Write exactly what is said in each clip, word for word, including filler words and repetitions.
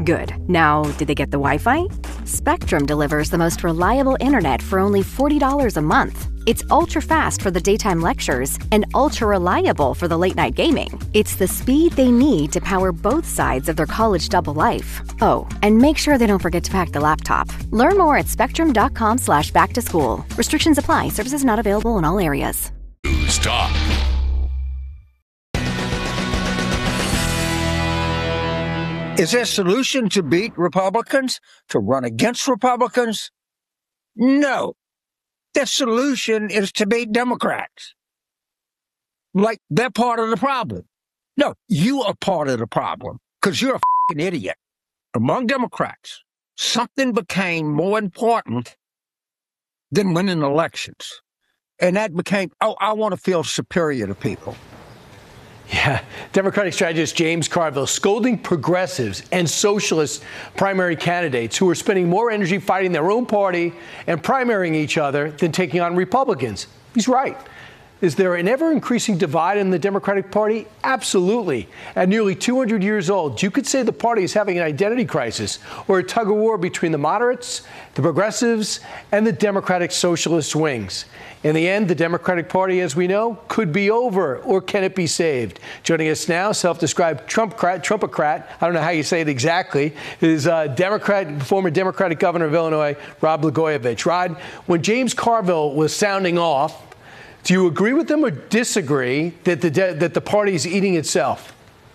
Good. Now, did they get the Wi-Fi? Spectrum delivers the most reliable internet for only forty dollars a month. It's ultra-fast for the daytime lectures and ultra-reliable for the late-night gaming. It's the speed they need to power both sides of their college double life. Oh, and make sure they don't forget to pack the laptop. Learn more at spectrum.com slash back to school. Restrictions apply. Services not available in all areas. News Talk. Is there a solution to beat Republicans, to run against Republicans? No. The solution is to beat Democrats. Like they're part of the problem. No, you are part of the problem because you're a fucking idiot. Among Democrats, something became more important than winning elections. And that became, oh, I want to feel superior to people. Yeah, Democratic strategist James Carville scolding progressives and socialist primary candidates who are spending more energy fighting their own party and primarying each other than taking on Republicans. He's right. Is there an ever-increasing divide in the Democratic Party? Absolutely. At nearly two hundred years old, you could say the party is having an identity crisis or a tug-of-war between the moderates, the progressives, and the Democratic socialist wings. In the end, the Democratic Party, as we know, could be over, or can it be saved? Joining us now, self-described Trumpcrat, Trumpocrat, I don't know how you say it exactly, is uh, Democrat, former Democratic governor of Illinois, Rod Blagojevich. Rod, when James Carville was sounding off, do you agree with him or disagree that the de- that the party is eating itself?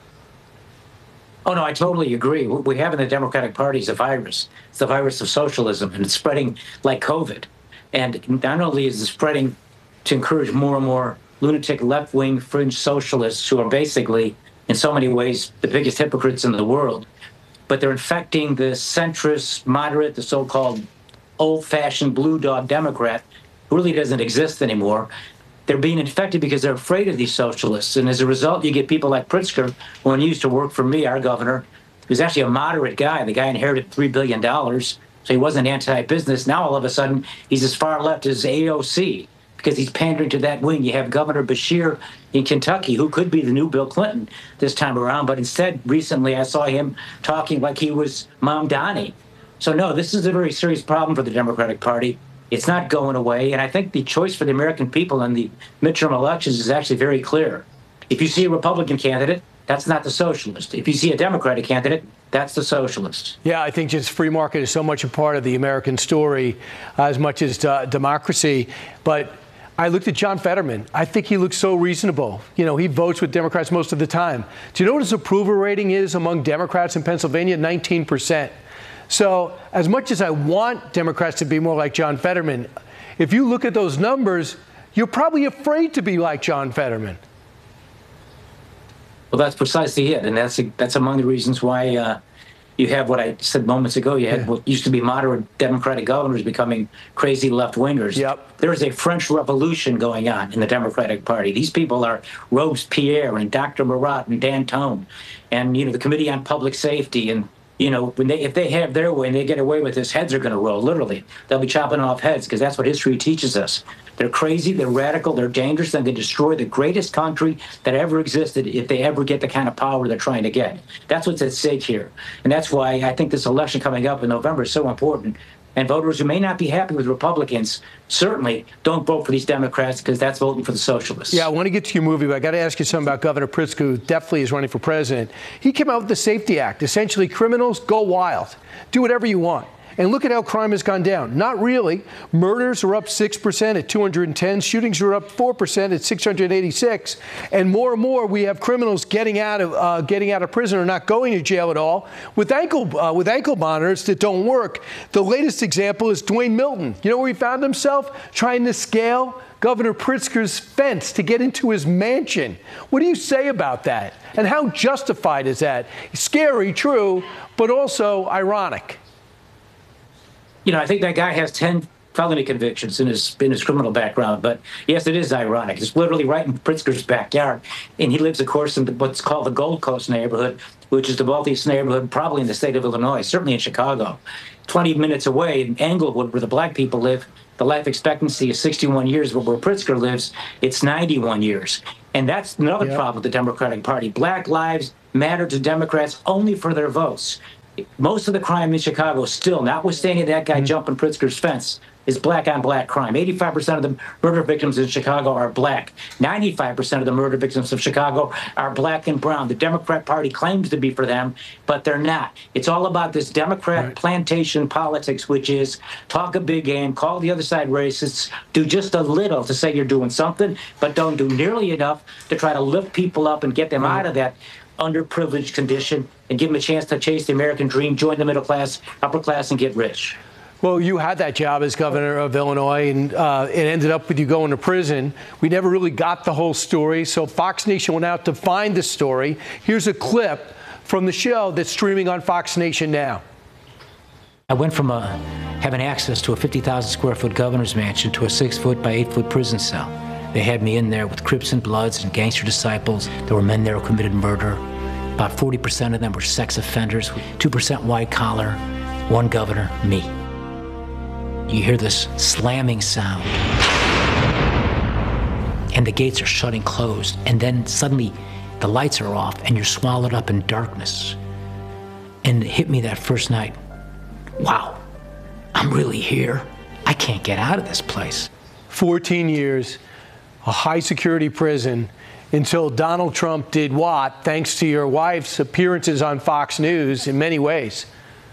Oh, no, I totally agree. What we have in the Democratic Party is a virus. It's the virus of socialism, and it's spreading like COVID. And not only is it spreading to encourage more and more lunatic left-wing fringe socialists who are basically, in so many ways, the biggest hypocrites in the world, but they're infecting the centrist, moderate, the so-called old-fashioned blue dog Democrat, who really doesn't exist anymore. They're being infected because they're afraid of these socialists. And as a result, you get people like Pritzker, who used to work for me, our governor, who's actually a moderate guy. The guy inherited three billion dollars, so he wasn't anti-business. Now, all of a sudden, he's as far left as A O C because he's pandering to that wing. You have Governor Beshear in Kentucky, who could be the new Bill Clinton this time around. But instead, recently, I saw him talking like he was Mom Donnie. So, no, this is a very serious problem for the Democratic Party. It's not going away. And I think the choice for the American people in the midterm elections is actually very clear. If you see a Republican candidate, that's not the socialist. If you see a Democratic candidate, that's the socialist. Yeah, I think just free market is so much a part of the American story, uh, as much as uh, democracy. But I looked at John Fetterman. I think he looks so reasonable. You know, he votes with Democrats most of the time. Do you know what his approval rating is among Democrats in Pennsylvania? nineteen percent. So as much as I want Democrats to be more like John Fetterman, if you look at those numbers, you're probably afraid to be like John Fetterman. Well, that's precisely it. And that's that's among the reasons why uh, you have what I said moments ago. You had yeah. what used to be moderate Democratic governors becoming crazy left-wingers. Yep. There is a French Revolution going on in the Democratic Party. These people are Robespierre and Doctor Marat and Danton and, you know, the Committee on Public Safety. And, you know, when they if they have their way and they get away with this, heads are going to roll, literally. They'll be chopping off heads because that's what history teaches us. They're crazy, they're radical, they're dangerous, and they destroy the greatest country that ever existed if they ever get the kind of power they're trying to get. That's what's at stake here. And that's why I think this election coming up in November is so important. And voters who may not be happy with Republicans certainly don't vote for these Democrats because that's voting for the socialists. Yeah, I want to get to your movie, but I got to ask you something about Governor Pritzker, who definitely is running for president. He came out with the Safety Act. Essentially, criminals, go wild. Do whatever you want. And look at how crime has gone down. Not really. Murders are up six percent at two hundred ten. Shootings are up four percent at six hundred eighty-six. And more and more, we have criminals getting out of uh, getting out of prison or not going to jail at all with ankle uh, with ankle monitors that don't work. The latest example is Dwayne Milton. You know where he found himself? Trying to scale Governor Pritzker's fence to get into his mansion. What do you say about that? And how justified is that? Scary, true, but also ironic. You know, I think that guy has ten felony convictions in his in his criminal background. But yes, it is ironic. It's literally right in Pritzker's backyard. And he lives, of course, in the, what's called the Gold Coast neighborhood, which is the wealthiest neighborhood probably in the state of Illinois, certainly in Chicago. twenty minutes away in Englewood, where the black people live, the life expectancy is sixty-one years. But where Pritzker lives, it's ninety-one years. And that's another yep. problem with the Democratic Party. Black lives matter to Democrats only for their votes. Most of the crime in Chicago still, notwithstanding that guy mm-hmm. jumping Pritzker's fence, is black on black crime. eighty-five percent of the murder victims in Chicago are black. ninety-five percent of the murder victims of Chicago are black and brown. The Democrat Party claims to be for them, but they're not. It's all about this Democrat right. plantation politics, which is talk a big game, call the other side racists, do just a little to say you're doing something, but don't do nearly enough to try to lift people up and get them right. out of that underprivileged condition and give them a chance to chase the American dream, join the middle class, upper class, and get rich. Well, you had that job as governor of Illinois, and uh, it ended up with you going to prison. We never really got the whole story, so Fox Nation went out to find the story. Here's a clip from the show that's streaming on Fox Nation now. I went from a, having access to a fifty thousand square foot governor's mansion to a six foot by eight foot prison cell. They had me in there with Crips and Bloods and gangster disciples. There were men there who committed murder. About forty percent of them were sex offenders, two percent white collar, one governor, me. You hear this slamming sound, and the gates are shutting closed, and then suddenly the lights are off, and you're swallowed up in darkness. And it hit me that first night. Wow, I'm really here. I can't get out of this place. fourteen years, a high-security prison, until Donald Trump did what, thanks to your wife's appearances on Fox News in many ways.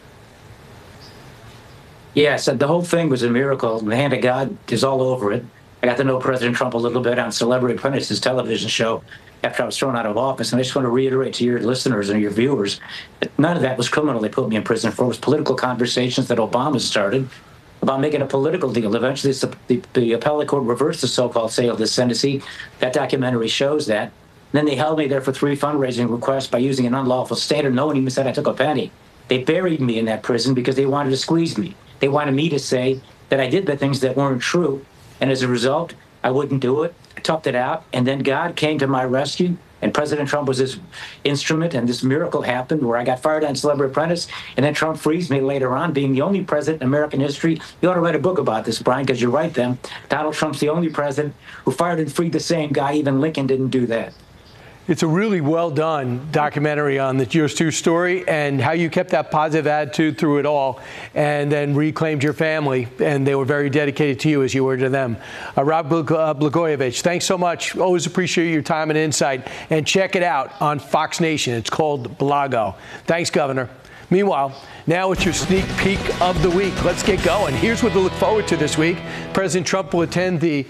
Yes, the whole thing was a miracle. The hand of God is all over it. I got to know President Trump a little bit on Celebrity Apprentice, his television show, after I was thrown out of office. And I just want to reiterate to your listeners and your viewers that none of that was criminal they put me in prison for. It was political conversations that Obama started about making a political deal. Eventually, the, the, the appellate court reversed the so-called sale of the Senate. That documentary shows that. And then they held me there for three fundraising requests by using an unlawful standard. No one even said I took a penny. They buried me in that prison because they wanted to squeeze me. They wanted me to say that I did the things that weren't true. And as a result, I wouldn't do it. I toughed it out. And then God came to my rescue. And President Trump was this instrument. And this miracle happened where I got fired on Celebrity Apprentice. And then Trump frees me later on, being the only president in American history. You ought to write a book about this, Brian, because you're right then. Donald Trump's the only president who fired and freed the same guy. Even Lincoln didn't do that. It's a really well-done documentary on the Yours Two story and how you kept that positive attitude through it all and then reclaimed your family, and they were very dedicated to you as you were to them. Uh, Rod Blagojevich, thanks so much. Always appreciate your time and insight. And check it out on Fox Nation. It's called Blago. Thanks, Governor. Meanwhile, now it's your sneak peek of the week. Let's get going. Here's what to look forward to this week. President Trump will attend the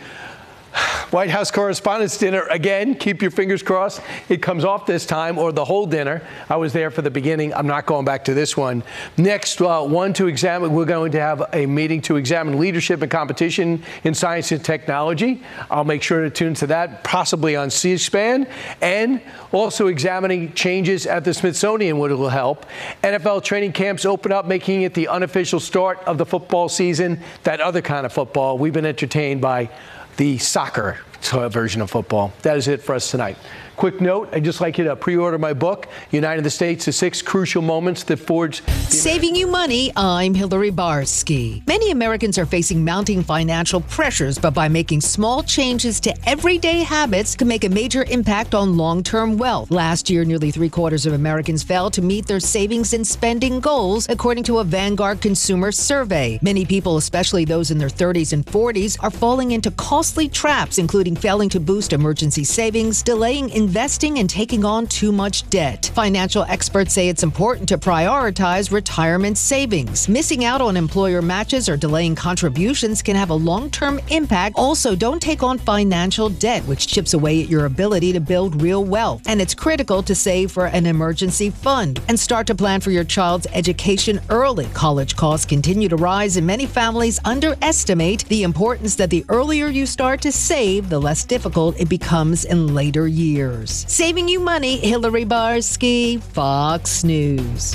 White House Correspondents' Dinner again. Keep your fingers crossed it comes off this time, or the whole dinner. I was there for the beginning. I'm not going back to this one. Next, uh, one to examine. We're going to have a meeting to examine leadership and competition in science and technology. I'll make sure to tune to that, possibly on C-SPAN, and also examining changes at the Smithsonian, which will help. N F L training camps open up, making it the unofficial start of the football season. That other kind of football. We've been entertained by the soccer version of football. That is it for us tonight. Quick note, I'd just like you to pre-order my book, United the States, the Six Crucial Moments That Forged... Saving you money, I'm Hillary Barsky. Many Americans are facing mounting financial pressures, but by making small changes to everyday habits can make a major impact on long-term wealth. Last year, nearly three-quarters of Americans failed to meet their savings and spending goals, according to a Vanguard consumer survey. Many people, especially those in their thirties and forties, are falling into costly traps, including failing to boost emergency savings, delaying investments, investing and taking on too much debt. Financial experts say it's important to prioritize retirement savings. Missing out on employer matches or delaying contributions can have a long-term impact. Also, don't take on financial debt, which chips away at your ability to build real wealth. And it's critical to save for an emergency fund and start to plan for your child's education early. College costs continue to rise, and many families underestimate the importance that the earlier you start to save, the less difficult it becomes in later years. Saving you money, Hillary Barsky, Fox News.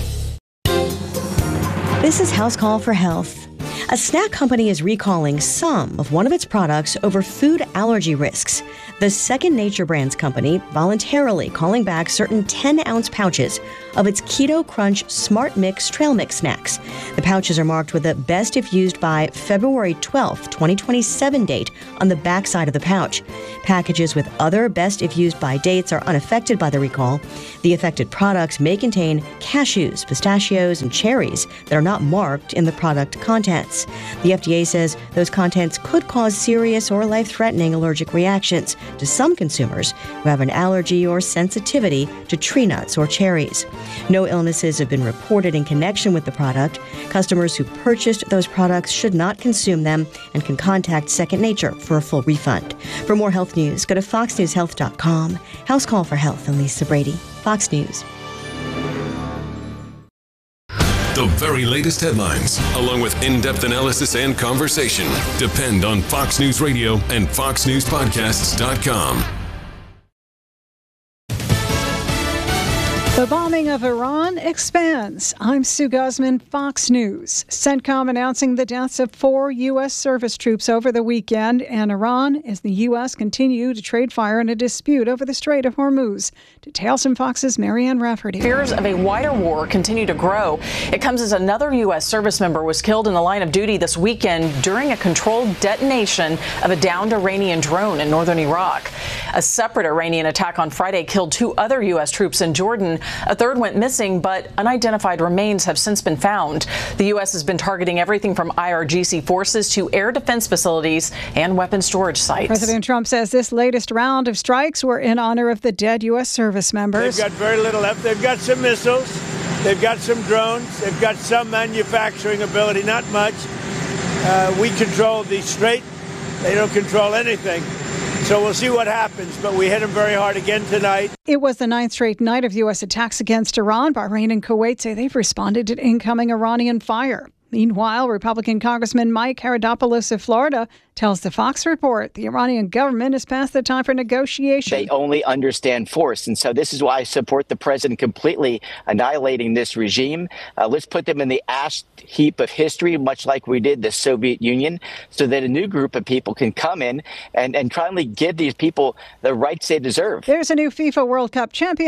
This is House Call for Health. A snack company is recalling some of one of its products over food allergy risks. The Second Nature Brands company voluntarily calling back certain ten-ounce pouches of its Keto Crunch Smart Mix Trail Mix snacks. The pouches are marked with a best if used by February twelfth, twenty twenty-seven date on the backside of the pouch. Packages with other best if used by dates are unaffected by the recall. The affected products may contain cashews, pistachios, and cherries that are not marked in the product contents. The F D A says those contents could cause serious or life-threatening allergic reactions to some consumers who have an allergy or sensitivity to tree nuts or cherries. No illnesses have been reported in connection with the product. Customers who purchased those products should not consume them and can contact Second Nature for a full refund. For more health news, go to fox news health dot com. House Call for Health, and Lisa Brady, Fox News. The very latest headlines, along with in-depth analysis and conversation, depend on Fox News Radio and fox news podcasts dot com. The bombing of Iran expands. I'm Sue Guzman, Fox News. CENTCOM announcing the deaths of four U S service troops over the weekend, and Iran as the U S continue to trade fire in a dispute over the Strait of Hormuz. Details from Fox's Marianne Rafferty. Fears of a wider war continue to grow. It comes as another U S service member was killed in the line of duty this weekend during a controlled detonation of a downed Iranian drone in northern Iraq. A separate Iranian attack on Friday killed two other U S troops in Jordan. A third went missing, but unidentified remains have since been found. The U S has been targeting everything from I R G C forces to air defense facilities and weapon storage sites. President Trump says this latest round of strikes were in honor of the dead U S service members. They've got very little left. They've got some missiles. They've got some drones. They've got some manufacturing ability, not much. Uh, we control the strait. They don't control anything. So we'll see what happens, but we hit them very hard again tonight. It was the ninth straight night of U S attacks against Iran. Bahrain and Kuwait say they've responded to incoming Iranian fire. Meanwhile, Republican Congressman Mike Haradopoulos of Florida tells the Fox Report the Iranian government has passed the time for negotiation. They only understand force. And so this is why I support the president completely annihilating this regime. Uh, let's put them in the ash heap of history, much like we did the Soviet Union, so that a new group of people can come in and, and try and give these people the rights they deserve. There's a new FIFA World Cup champion.